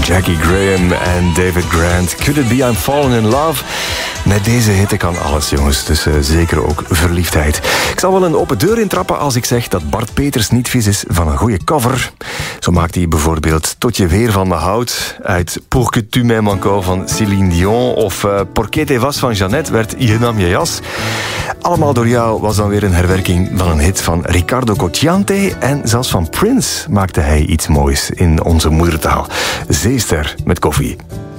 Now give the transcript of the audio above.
Jackie Graham en David Grant. Could it be I'm falling in love? Met deze hitte kan alles, jongens. Dus zeker ook verliefdheid. Ik zal wel een open deur intrappen als ik zeg dat Bart Peters niet vies is van een goede cover. Zo maakt hij bijvoorbeeld Tot je weer van me houdt uit Pour que tu m'aimes encore van Céline Dion. Of Porque te vas van Jeannette werd Je nam je jas. Allemaal door jou was dan weer een herwerking van een hit van Ricardo Cocciante. En zelfs van Prince maakte hij iets moois in onze moedertaal. Zeester met koffie.